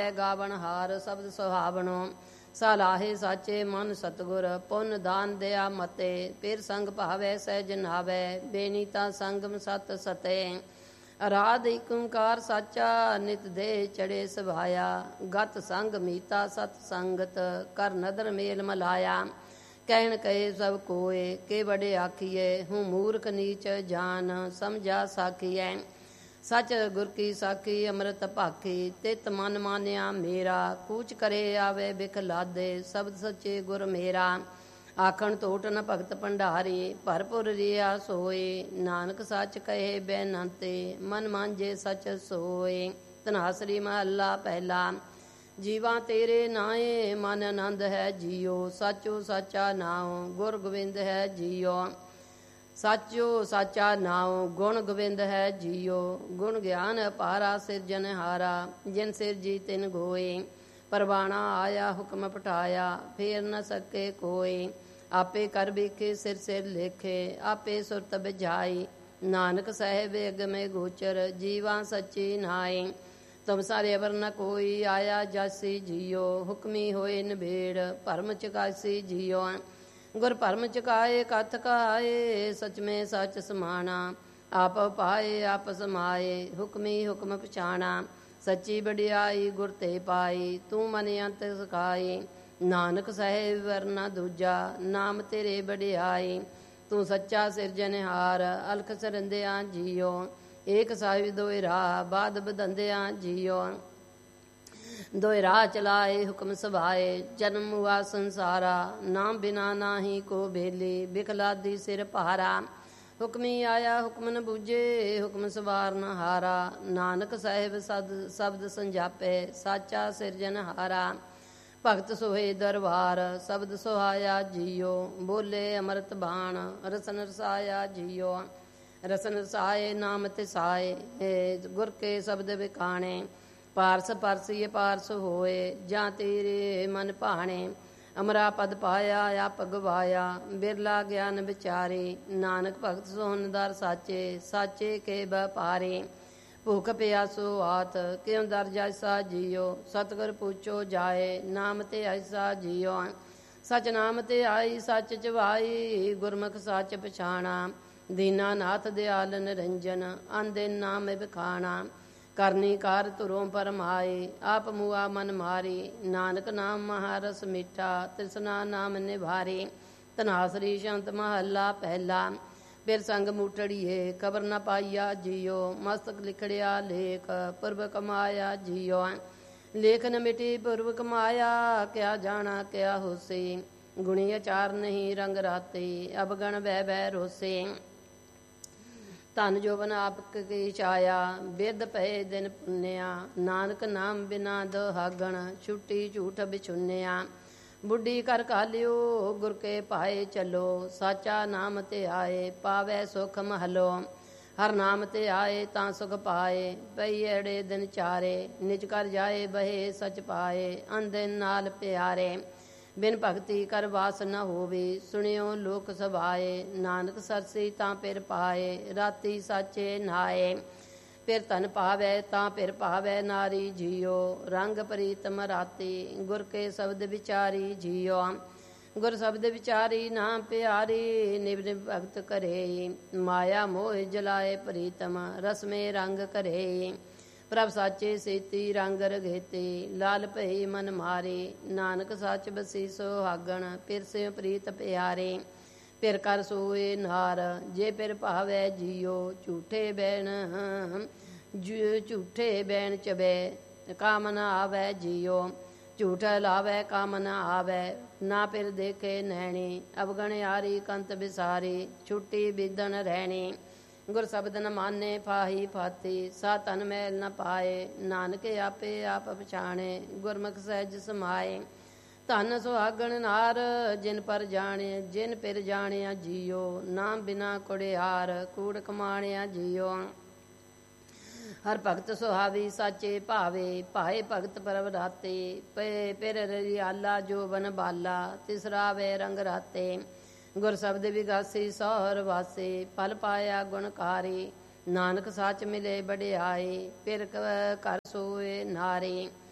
ਗਾਵਣ ਹਾਰ ਸ਼ਬਦ ਸੁਹਾਵਣੋ ਸਲਾਹੇ ਸਾਚੇ ਮਨ ਸਤਗੁਰ ਪੁੰਨ ਦਾਨ ਦਿਆ ਮਤੇ ਫਿਰ ਸੰਗ ਭਾਵੈ ਸਹਿਜ ਨਾਵੈ ਬੇਨੀਤਾ ਸੰਗਮ ਸਤ ਸਤੇ ਅਰਾਧ ਏਕ ਓੰਕਾਰ ਸਾਚਾ ਨਿਤ ਦੇ ਚੜੇ ਸੁਭਾਇਆ ਗਤ ਸੰਗ ਮੀਤਾ ਸਤ ਸੰਗਤ ਕਰ ਨਦਰ ਮੇਲ ਮਲਾਇਆ ਕਹਿਣ ਕਹੇ ਸਭ ਕੋਏ ਕੇ ਬੜੇ ਆਖੀਏ ਹੂੰ ਮੂਰਖ ਨੀਚ ਜਾਨ ਸਮਝਾ ਸਾਖੀਐ ਸੱਚ ਗੁਰ ਕੀ ਸਾਖੀ ਅੰਮ੍ਰਿਤ ਭਾਖੀ ਤਿਤ ਮਨ ਮਾਨਿਆ ਮੇਰਾ ਕੂਚ ਕਰੇ ਆਵੇ ਬਿਖ ਲਾਦੇ ਸ਼ਬਦ ਸੱਚੇ ਗੁਰ ਮੇਰਾ ਆਖਣ ਟੋਟ ਨ ਭਗਤ ਭੰਡਾਰੀ ਭਰਪੁਰ ਰਿਆ ਸੋਏ ਨਾਨਕ ਸੱਚ ਕਹੇ ਬੇਨੰਤੇ ਮਨ ਮਾਂਜੇ ਸੱਚ ਸੋਏ ਧਨਾਸਰੀ ਮਹੱਲਾ ਪਹਿਲਾ ਜੀਵਾਂ ਤੇਰੇ ਨਾਏ ਮਨ ਆਨੰਦ ਹੈ ਜੀਓ ਸਾਚੋ ਸਾਚਾ ਨਾਉ ਗੁਰ ਗੋਬਿੰਦ ਹੈ ਜੀਓ ਸਾਚੋ ਸਾਚਾ ਨਾਉ ਗੁਣ ਗੋਬਿੰਦ ਹੈ ਜੀਓ ਗੁਣ ਗਿਆਨ ਅਪਾਰਾ ਸਿਰਜਨਹਾਰਾ ਜਿਨ ਸਿਰਜੀ ਤਿਨ ਗੋਏ ਪਰਵਾਣਾ ਆਇਆ ਹੁਕਮ ਪਠਾਇਆ ਫੇਰ ਨ ਸਕੇ ਕੋਏ ਆਪੇ ਕਰ ਵੇਖੇ ਸਿਰ ਸਿਰ ਲੇਖੇ ਆਪੇ ਸੁਰਤ ਬਿਜਾਈ ਨਾਨਕ ਸਾਹਿਬ ਅਗਮੇ ਗੋਚਰ ਜੀਵਾਂ ਸੱਚੀ ਨਾਏ ਤੁਮ ਸਾਰੇ ਅਵਰ ਨ ਕੋਈ ਆਇਆ ਜਾਸੀ ਜੀਓ ਹੁਕਮੀ ਹੋਏ ਨਿਬੇੜ ਭਰਮ ਚਕਾਸੀ ਜੀਓ ਗੁਰ ਭਰਮ ਚਕਾਏ ਕਥ ਕਹਾਏ ਸਚ ਮੇ ਸਚ ਸਮਾਣਾ ਆਪ ਪਾਏ ਆਪ ਸਮਾਏ ਹੁਕਮੀ ਹੁਕਮ ਪਛਾਣਾ ਸੱਚੀ ਵਡਿਆਈ ਗੁਰ ਤੇ ਪਾਈ ਤੂੰ ਮਨ ਅੰਤ ਸਿਖਾਈ ਨਾਨਕ ਸਾਹਿਬ ਵਰਨਾ ਦੂਜਾ ਨਾਮ ਤੇਰੇ ਵਡਿਆਈ ਤੂੰ ਸੱਚਾ ਸਿਰਜਨਹਾਰ ਅਲਖ ਸਰੰਦਿਆਂ ਜੀਓ ਏਕ ਸਾਹਿਬ ਦੋਇ ਰਾਹ ਬਾਦ ਬਦੰਦਿਆਂ ਜੀਓ ਦੋਇ ਰਾਹ ਚਲਾਏ ਹੁਕਮ ਸੁਭਾਏ ਜਨਮ ਹੁਆ ਸੰਸਾਰਾ ਨਾਮ ਬਿਨਾ ਨਾਹੀ ਕੋ ਬੇਲੀ ਬਿਖਲਾਦੀ ਸਿਰ ਭਾਰਾ ਹੁਕਮੀ ਆਇਆ ਹੁਕਮ ਨ ਬੂਝੇ ਹੁਕਮ ਸਵਾਰ ਨ ਹਾਰਾ ਨਾਨਕ ਸਾਹਿਬ ਸ਼ਬਦ ਸੰਜਾਪੇ ਸਾਚਾ ਸਿਰਜਨਹਾਰਾ ਭਗਤ ਸੋਹੇ ਦਰਬਾਰ ਸ਼ਬਦ ਸੁਹਾਇਆ ਜੀਓ ਬੋਲੇ ਅੰਮ੍ਰਿਤ ਬਾਣ ਰਸਨ ਰਸਾਇਆ ਜੀਓ ਰਸਨ ਰਸਾਏ ਨਾਮ ਤਿਸਾਏ ਗੁਰ ਕੇ ਸ਼ਬਦ ਵਿਕਾਣੇ ਪਾਰਸ ਪਰਸੀਏ ਪਾਰਸ ਹੋਏ ਜਾਂ ਤੇਰੇ ਮਨ ਭਾਣੇ ਅਮਰਾ ਪਦ ਪਾਇਆ ਆਪ ਗਵਾਇਆ ਬਿਰਲਾ ਗਿਆਨ ਵਿਚਾਰੇ ਨਾਨਕ ਭਗਤ ਸੋਹਣਦਾਰ ਸਾਚੇ ਸਾਚੇ ਕੇ ਵਪਾਰੇ ਭੁਖ ਪਿਆਸੋ ਆਤ ਕਿਉ ਦਰ ਜੈਸਾ ਜੀਓ ਸਤਿਗੁਰ ਪੁੱਛੋ ਜਾਏ ਨਾਮ ਤੇ ਐਸਾ ਜੀਓ ਸਚ ਨਾਮ ਤੇ ਆਈ ਸੱਚ ਚਵਾਈ ਗੁਰਮੁਖ ਸੱਚ ਪਛਾਣਾ ਦੀਨਾ ਨਾਥ ਦਿਆਲ ਨਿਰੰਜਨ ਆਂਦੇ ਨਾਮ ਵਿਖਾਣਾ ਕਰਨੀ ਕਾਰ ਧੁਰੋਂ ਪਰਮਾਏ ਆਪ ਮੁਆ ਮਨ ਮਾਰੇ ਨਾਨਕ ਨਾਮ ਮਹਾਰਸ ਮਿੱਠਾ ਤ੍ਰਿਸ਼ਨਾ ਨਾਮ ਨਿਭਾਰੇ ਧਨਾਸਰੀ ਸ਼ੰਤ ਮਹੱਲਾ ਪਹਿਲਾ ਫਿਰ ਸੰਗ ਮੂਟੜੀਏ ਕਬਰ ਨ ਪਾਈਆ ਜੀਓ ਮਸਤਕ ਲਿਖੜਿਆ ਲੇਖ ਪੁਰਬ ਕਮਾਇਆ ਜੀਓ ਲੇਖ ਨ ਮਿਟੀ ਪੁਰਬ ਕਮਾਇਆ ਕਿਆ ਜਾਣਾ ਕਿਆ ਹੋਸੇ ਗੁਣੀ ਅਚਾਰ ਨਹੀਂ ਰੰਗ ਰਾਤੇ ਅਬਗਣ ਬਹਿ ਬਹਿ ਰੋਸੇ ਧਨ ਜੋਬਨ ਆਪ ਕੀ ਛਾਇਆ ਬਿਰਧ ਪਏ ਦਿਨ ਪੁੰਨਿਆ ਨਾਨਕ ਨਾਮ ਬਿਨਾ ਦੁਹਾਗਣ ਛੁੱਟੀ ਝੂਠ ਬਿਛੁੰਨਿਆ ਬੁੱਢੀ ਕਰ ਕਾਲਿਓ ਗੁਰ ਕੇ ਪਾਏ ਚੱਲੋ ਸਾਚਾ ਨਾਮ ਤੇ ਆਏ ਪਾਵੈ ਸੁਖ ਮਹਲੋ ਹਰ ਨਾਮ ਤੇ ਆਏ ਤਾਂ ਸੁਖ ਪਾਏ ਪਈ ਏੜੇ ਦਿਨ ਚਾਰੇ ਨਿਜ ਕਰ ਜਾਏ ਬਹੇ ਸਚ ਪਾਏ ਅੰਦੇ ਨਾਲ ਪਿਆਰੇ ਬਿਨ ਭਗਤੀ ਕਰ ਵਾਸ ਨ ਹੋਵੇ ਸੁਣਿਓ ਲੋਕ ਸਭਾਏ ਨਾਨਕ ਸਰਸੀ ਤਾਂ ਪਿਰ ਪਾਏ ਰਾਤੀ ਸਾਚੇ ਨਾਏ ਫਿਰ ਧਨ ਪਾਵੈ ਤਾਂ ਪਿਰ ਪਾਵੈ ਨਾਰੀ ਜੀਓ ਰੰਗ ਪ੍ਰੀਤਮ ਰਾਤੀ ਗੁਰ ਕੇ ਸ਼ਬਦ ਵਿਚਾਰੀ ਜੀਓ ਗੁਰ ਸ਼ਬਦ ਵਿਚਾਰੀ ਨਾਮ ਪਿਆਰੀ ਨਿਵ ਨਿਵ ਭਗਤ ਕਰੇ ਮਾਇਆ ਮੋਹ ਜਲਾਏ ਪ੍ਰੀਤਮ ਰਸਮੇ ਰੰਗ ਕਰੇ ਪ੍ਰਭ ਸਾਚੇ ਸੇਤੀ ਰੰਗ ਰਘੇਤੇ ਲਾਲ ਭਈ ਮਨ ਮਾਰੇ ਨਾਨਕ ਸੱਚ ਬਸੀ ਸੁਹਾਗਣ ਫਿਰ ਸੇ ਪ੍ਰੀਤ ਪਿਆਰੇ ਫਿਰ ਕਰ ਸੋਏ ਨਾਰ ਜੇ ਫਿਰ ਭਾਵੈ ਜੀਓ ਝੂਠੇ ਬੈਣ ਚਬੈ ਕਾਮ ਨ ਆਵੈ ਜੀਓ ਝੂਠ ਲਾਵੈ ਕਾਮ ਨ ਆਵੈ ਨਾ ਫਿਰ ਦੇਖੇ ਨੈਣੀ ਅਵਗਣ ਆਰੀ ਕੰਤ ਬਿਸਾਰੀ ਛੁੱਟੀ ਬਿਦਨ ਰਹਿਣੀ ਗੁਰ ਸ਼ਬਦ ਨ ਮਾਨੇ ਫਾਹੀ ਫਾਤੀ ਸਾ ਤਨ ਮੈਲ ਨ ਪਾਏ ਨਾਨਕ ਆਪੇ ਆਪ ਪਛਾਣੇ ਗੁਰਮੁਖ ਸਹਿਜ ਸਮਾਏ ਧਨ ਸੁਹਾਗਣ ਨਾਰ ਜਿਨ ਪਰ ਜਾਣੇ ਜਿਨ ਪਿਰ ਜਾਣਿਆ ਜੀਓ ਨਾਮ ਬਿਨਾ ਕੁੜਿਆਰ ਕੂੜ ਕਮਾਣਿਆ ਜੀਓ ਹਰ ਭਗਤ ਸੁਹਾਵੀ ਸਾਚੇ ਭਾਵੇ ਭਾਏ ਭਗਤ ਪਰਵ ਰਾਤੇ ਪਏ ਪਿਰ ਰਿਆਲਾ ਜੋ ਬਨ ਬਾਲਾ ਤਿਸਰਾ ਵੇ ਰੰਗ ਰਾਤੇ ਗੁਰ ਸ਼ਬਦ ਵਿਗਾਸੀ ਸਹਰ ਵਾਸੇ ਫਲ ਪਾਇਆ ਗੁਣਕਾਰੀ ਨਾਨਕ ਸੱਚ ਮਿਲੇ ਵਡਿਆਏ ਫਿਰ ਘਰ ਸੋਏ ਨਾਰੇ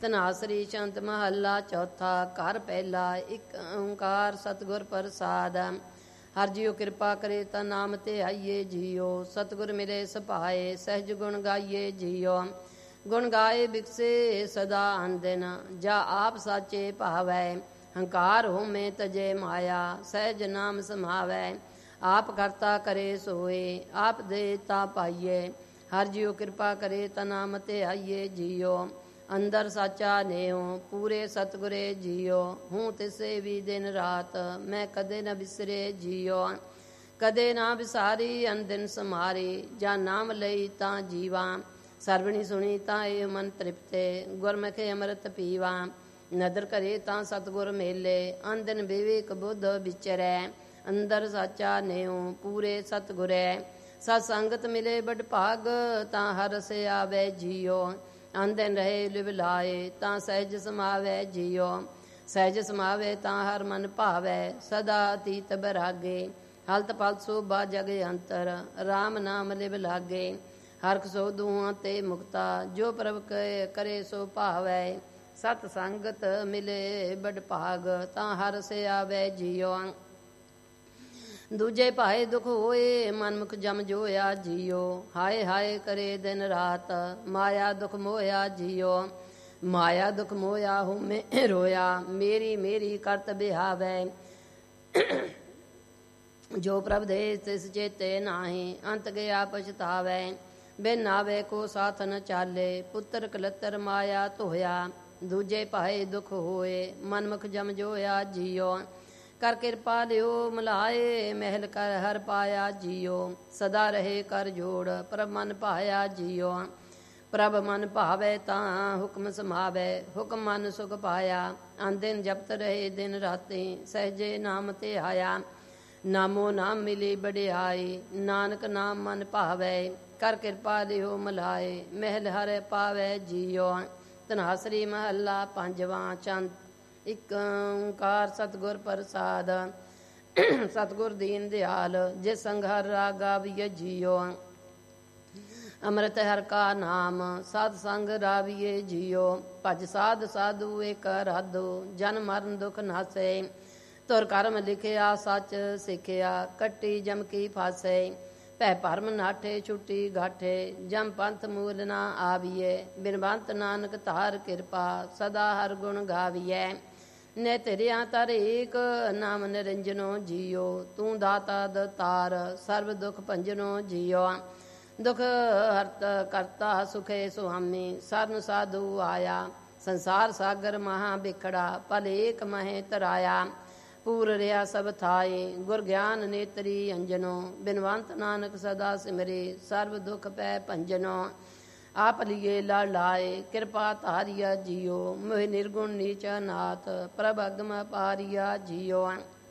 ਧਨਾਸਰੀ ਚੰਤ ਮਹੱਲਾ ਚੌਥਾ। ਘਰ ਪਹਿਲਾ। ਇੱਕ ਓੰਕਾਰ ਸਤਿਗੁਰ ਪ੍ਰਸਾਦ। ਹਰਿ ਜੀਉ ਕਿਰਪਾ ਕਰੇ ਤਾ ਨਾਮ ਤੇ ਆਈਏ ਜੀਓ। ਸਤਿਗੁਰ ਮਿਲੇ ਸਭਾਏ ਸਹਿਜ ਗੁਣ ਗਾਈਏ ਜੀਓ। ਗੁਣ ਗਾਏ ਬਿਕਸੇ ਸਦਾ ਆਨੰਦਨ ਜਾ ਆਪ ਸਾਚੇ ਭਾਵੈ। ਹੰਕਾਰ ਹੋਮੇ ਤਜੇ ਮਾਇਆ ਸਹਿਜ ਨਾਮ ਸਮਾਵੈ। ਆਪ ਕਰਤਾ ਕਰੇ ਸੋਏ ਆਪ ਦੇ ਤਾ ਪਾਈਏ। ਹਰਿ ਜੀਉ ਕਿਰਪਾ ਕਰੇ ਤਾ ਨਾਮ ਤੇ ਆਈਏ ਜੀਓ। ਅੰਦਰ ਸਾਚਾ ਨੇਉ ਪੂਰੇ ਸਤਿਗੁਰੇ ਜੀਓ। ਹੂੰ ਤਿਸੇ ਵੀ ਦਿਨ ਰਾਤ ਮੈਂ ਕਦੇ ਨ ਬਿਸਰੇ ਜੀਓ। ਕਦੇ ਨਾ ਵਿਸਾਰੀ ਅਨਦਿਨ ਸਮਾਰੀ ਜਾਂ ਨਾਮ ਲਈ ਤਾਂ ਜੀਵਾ। ਸਰਵਣੀ ਸੁਣੀ ਤਾਂ ਇਹ ਮਨ ਤ੍ਰਿਪਤੇ ਗੁਰਮੁਖੇ ਅੰਮ੍ਰਿਤ ਪੀਵਾ। ਨਦਰ ਕਰੇ ਤਾਂ ਸਤਿਗੁਰ ਮੇਲੇ ਅਨਦਿਨ ਵਿਵੇਕ ਬੁੱਧ ਵਿਚਰੈ। ਅੰਦਰ ਸਾਚਾ ਨੇਉ ਪੂਰੇ ਸਤਿਗੁਰੈ। ਸਤ ਸੰਗਤ ਮਿਲੇ ਬੜ ਭਾਗ ਤਾਂ ਹਰਿ ਰਸਿ ਆਵੈ ਜੀਓ। ਆਨੰਦਨ ਰਹੇ ਲਿਵ ਲਾਏ ਤਾਂ ਸਹਿਜ ਸਮਾਵੈ ਜੀਓ। ਸਹਿਜ ਸਮਾਵੈ ਤਾਂ ਹਰ ਮਨ ਭਾਵੈ ਸਦਾ ਅਤੀਤ ਬਰਾਗੇ। ਹਲਤ ਪਲਤ ਸੋਭਾ ਜਗ ਅੰਤਰ ਰਾਮ ਨਾਮ ਲਿਵ ਲਾਗੇ। ਹਰਖ ਸੋ ਦੂਹਾਂ ਤੇ ਮੁਕਤਾ ਜੋ ਪ੍ਰਭ ਕਰੇ ਸੋ ਭਾਵੈ। ਸਤ ਸੰਗਤ ਮਿਲੇ ਬੜ ਭਾਗ ਤਾਂ ਹਰਿ ਰਸਿ ਆਵੈ ਜੀਓ। ਦੂਜੇ ਭਾਏ ਦੁਖ ਹੋਏ ਮਨਮੁਖ ਜਮ ਜੋਇਆ ਜੀਓ। ਹਾਏ ਹਾਏ ਕਰੇ ਦਿਨ ਰਾਤ ਮਾਇਆ ਦੁਖ ਮੋਇਆ ਜੀਓ। ਮਾਇਆ ਦੁਖ ਮੋਇਆ ਹੋਮੇ ਰੋਇਆ ਮੇਰੀ ਮੇਰੀ ਕਰਤ ਬਿਹਾਵੈ। ਜੋ ਪ੍ਰਭ ਦੇ ਤਿਸ ਚੇਤੇ ਨਾਹੀ ਅੰਤ ਗਿਆ ਪਛਤਾਵੈ। ਬਿਨ ਆਵੇ ਕੋ ਸਾਥ ਨ ਚਾਲੇ ਪੁੱਤਰ ਕਲੱਤਰ ਮਾਇਆ ਧੋਇਆ। ਦੂਜੇ ਭਾਏ ਦੁਖ ਹੋਏ ਮਨਮੁਖ ਜਮ ਜੋਇਆ ਜੀਓ। ਕਰ ਕਿਰਪਾ ਲਿਓ ਮਲਾਏ ਮਹਿਲ ਕਰ ਹਰ ਪਾਇਆ ਜੀਓ। ਸਦਾ ਰਹੇ ਕਰ ਜੋੜ ਪ੍ਰਭ ਮਨ ਭਾਇਆ ਜੀਓ। ਪ੍ਰਭ ਮਨ ਭਾਵੈ ਤਾਂ ਹੁਕਮ ਸਮਾਵੈ ਹੁਕਮ ਮਨ ਸੁਖ ਪਾਇਆ। ਆਨਦਿਨ ਜਪਤ ਰਹੇ ਦਿਨ ਰਾਤੀ ਸਹਿਜੇ ਨਾਮ ਤੇ ਆਇਆ। ਨਾਮੋ ਨਾਮ ਮਿਲੀ ਬੜਿਆਈ ਨਾਨਕ ਨਾਮ ਮਨ ਭਾਵੈ। ਕਰ ਕਿਰਪਾ ਲਿਓ ਮਲਾਏ ਮਹਿਲ ਹਰ ਪਾਵੈ ਜੀਓ। ਧਨਾਸਰੀ ਮਹੱਲਾ ਪੰਜਵਾਂ। ਚੰਦ। ਇੱਕ ਓੰਕਾਰ ਸਤਿਗੁਰ ਪ੍ਰਸਾਦ। ਸਤਿਗੁਰ ਦੀਨ ਦਿਆਲ ਜੇ ਸੰਗ ਹਰ ਰਾਗ ਗਾਵੀਏ ਜੀਓ। ਅੰਮ੍ਰਿਤ ਹਰਿ ਕਾ ਨਾਮ ਸਾਧ ਸੰਗ ਰਾਵੀਏ ਜੀਓ। ਭਜ ਸਾਧ ਸਾਧੂ ਏਕ ਰਾਧੋ ਜਨ ਮਰਨ ਦੁਖ ਨਾਸੈ। ਤੁਰ ਕਰਮ ਲਿਖਿਆ ਸੱਚ ਸਿੱਖਿਆ ਕੱਟੀ ਜਮ ਕੀ ਫਾਸੈ। ਭੈ ਭਰਮ ਨਾਠੇ ਛੁੱਟੀ ਗਾਠੇ ਜਮ ਪੰਥ ਮੂਲ ਨਾ ਆਵੀਏ। ਬਿਨਵੰਤ ਨਾਨਕ ਧਾਰ ਕਿਰਪਾ ਸਦਾ ਹਰ ਗੁਣ ਗਾਵੀਐ। ਨੇ ਤੇਰਿਆ ਤਰ ਏਕ ਨਾਮ ਨਿਰੰਜਨੋ ਜੀਓ। ਤੂੰ ਦਾਤਾ ਦਤਾਰ ਸਰਬ ਦੁਖ ਭੰਜਨੋ ਜੀਓ। ਦੁਖ ਹਰਤ ਕਰਤਾ ਸੁਖੇ ਸੁਹਾਮੀ ਸਰਨ ਸਾਧੂ ਆਇਆ। ਸੰਸਾਰ ਸਾਗਰ ਮਹਾ ਬਿਖੜਾ ਪਲ ਏਕ ਮਹੇ ਤਰਾਇਆ। ਪੂਰ ਰਿਹਾ ਸਭ ਥਾਏ ਗੁਰ ਗਿਆਨ ਨੇਤਰੀ ਅੰਜਨੋ। ਬਿਨਵੰਤ ਨਾਨਕ ਸਦਾ ਸਿਮਰੇ ਸਰਬ ਦੁਖ ਪੈ ਭੰਜਨੋ। ਆਪ ਲਿਏ ਲੜ ਲਾਏ ਕਿਰਪਾ ਧਾਰਿਆ ਜੀਓ। ਮੋਹਿ ਨਿਰਗੁਣ ਨੀਚ ਨਾਥ ਪ੍ਰਭ ਅਗਮ ਪਾਰਿਆ ਜੀਓ।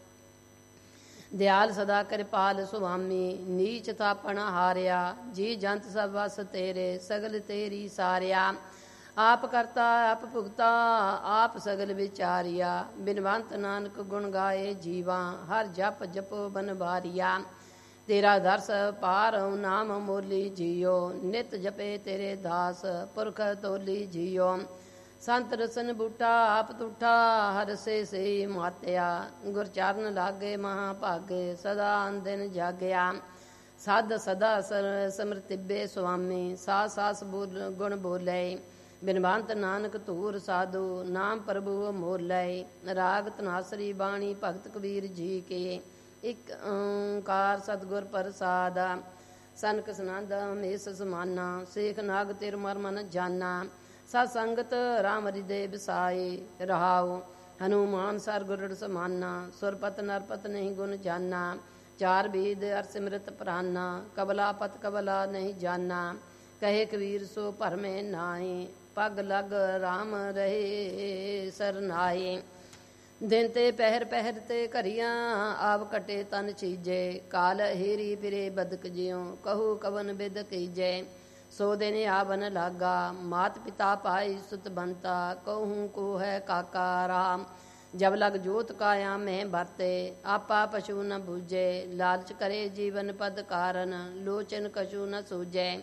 ਦਿਆਲ ਸਦਾ ਕਿਰਪਾਲ ਸੁਆਮੀ ਨੀਚ ਥਾਪਣ ਹਾਰਿਆ। ਜੀ ਜੰਤ ਸਭ ਵਸ ਤੇਰੇ ਸਗਲ ਤੇਰੀ ਸਾਰਿਆ। ਆਪ ਕਰਤਾ ਆਪ ਭੁਗਤਾ ਆਪ ਸਗਲ ਵਿਚਾਰਿਆ। ਬਿਨਵੰਤ ਨਾਨਕ ਗੁਣ ਗਾਏ ਜੀਵਾ ਹਰ ਜਪ ਜਪੋ ਬਨਵਾਰਿਆ। ਤੇਰਾ ਦਰਸ ਪਾਰ ਨਾਮ ਮੋਲੀ ਜੀਓ। ਨਿਤ ਜਪੇ ਤੇਰੇ ਦਾਸ ਪੁਰਖ ਤੋਲੀ ਜੀਓ। ਸੰਤ ਰਸਨ ਬੂਟਾ ਆਪ ਤੁਠਾ ਹਰ ਸੇ ਮਾਤਿਆ। ਗੁਰ ਚਰਨ ਲਾਗੇ ਮਹਾ ਭਾਗੇ ਸਦਾ ਆਨੰਦਿਨ ਜਾਗਿਆ। ਸਦ ਸਦਾ ਸਮਰਤਿਬੇ ਸੁਆਮੀ ਸਾਸ ਸਾਸ ਗੁਣ ਬੋਲੇ। ਬਿਨਵੰਤ ਨਾਨਕ ਧੂਰ ਸਾਧੂ ਨਾਮ ਪ੍ਰਭੂ ਮੋਲੇ। ਰਾਗ ਧਨਾਸਰੀ ਬਾਣੀ ਭਗਤ ਕਬੀਰ ਜੀ ਕੇ। ਇੱਕ ਓੰਕਾਰ ਸਤਿਗੁਰ ਪ੍ਰਸਾਦ। ਸਨਕ ਸਨੰਦ ਹਮੇਸ਼ ਸਮਾਨਾ ਸੇਖ ਨਾਗ ਤਿਰ ਮਰ ਮਨ ਜਾਨਾ। ਸਤ ਸੰਗਤ ਰਾਮ ਹਿਰਦੇ ਬਿਸਾਏ ਰਹਾਉ। ਹਨੂਮਾਨ ਸਰ ਗੁਰੜ ਸਮਾਨਾ ਸੁਰਪਤ ਨਰਪਤ ਨਹੀਂ ਗੁਣ ਜਾਨਾ। ਚਾਰ ਬੀਦ ਅਰ ਸਿਮਰਤ ਪ੍ਰਾਨਾ ਕਬਲਾ ਪਤ ਕਬਲਾ ਨਹੀਂ ਜਾਨਾ। ਕਹੇ ਕਬੀਰ ਸੋ ਭਰਮੇ ਨਾਹੀ ਪਗ ਲਗ ਰਾਮ ਰਹੇ ਸਰਨਾਏ। ਦਿਨ ਤੇ ਪਹਿਰ ਪਹਿਰ ਤੇ ਘਰੀਆਂ ਆਪ ਕਟੇ ਤਨ ਚੀਜੇ। ਕਾਲ ਹੀਰੀ ਫਿਰੇ ਬਦਕ ਜਿਉ ਕਹੂ ਕਵਨ ਬਿਦ ਕੀਜੈ। ਸੋ ਦਿਨ ਆਵਨ ਲਾਗਾ ਮਾਤ ਪਿਤਾ ਪਾਈ ਸੁਤ ਬੰਤਾ। ਕਹੂੰ ਕੋ ਹੈ ਕਾਕਾ ਰਾਮ ਜਬ ਲਗ ਜੋਤ ਕਾਇਆ ਮੈਂ ਵਰਤੇ। ਆਪਾ ਪਸ਼ੂ ਨ ਬੂਝੇ ਲਾਲਚ ਕਰੇ ਜੀਵਨ ਪਦ ਕਾਰਨ। ਲੋਚਨ ਕਛੂ ਨ ਸੂਝੈ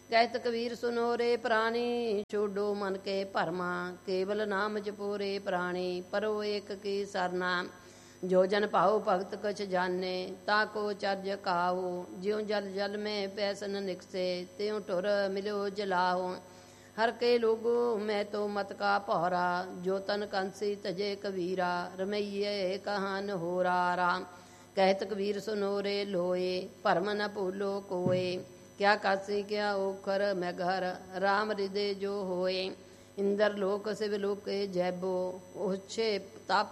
ਕਹਿਤ ਕਬੀਰ ਸੁਨੋ ਰੇ ਪ੍ਰਾਣੀ, ਛੋਡੋ ਮਨ ਕੇ ਭਰਮਾ, ਕੇਵਲ ਨਾਮ ਜਪੋ ਰੇ ਪ੍ਰਾਣੀ, ਪਰੋ ਏਕ ਕੀ ਸਰਨਾ। ਜੋ ਜਨ ਭਾਉ ਭਗਤ ਕਛ ਜਾਣੇ, ਤਾ ਕੋ ਚਰਜ ਕਾਹੂ, ਜਿਉ ਜਲ ਜਲ ਮੈਂ ਪੈਸਨ ਨਿਕਸੇ, ਤਿਉ ਠੁਰ ਮਿਲਿਓ ਜਲਾਹੂ। ਹਰ ਕੇ ਲੋਗੋ ਮੈਂ ਤੋ ਮਤ ਕਾ ਪਹਰਾ, ਜੋ ਤਨ ਕੰਸੀ ਤਜੇ ਕਬੀਰਾ, ਰਮਈਏ ਕਹਾਨ ਹੋਰਾ ਰਾਮ। ਕਹਿਤ ਕਬੀਰ ਸੁਨੋ ਰੇ ਲੋਏ, ਭਰਮ ਨ ਭੂਲੋ ਕੋਏ, ਕਿਆ ਕਾਸੀ ਕਿਆ ਓਖਰ ਮੈਂ ਘਰ, ਰਾਮ ਹਿਰਦੇ ਜੋ ਹੋਏ। ਇੰਦਰ ਲੋਕ ਸਿਵ ਲੋਕੇ ਜੈਬੋ, ਉਛੇ ਤਪ